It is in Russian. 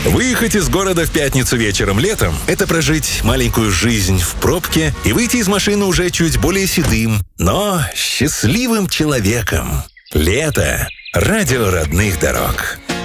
Выехать из города в пятницу вечером летом – это прожить маленькую жизнь в пробке и выйти из машины уже чуть более седым, но счастливым человеком. Лето. Радио родных дорог.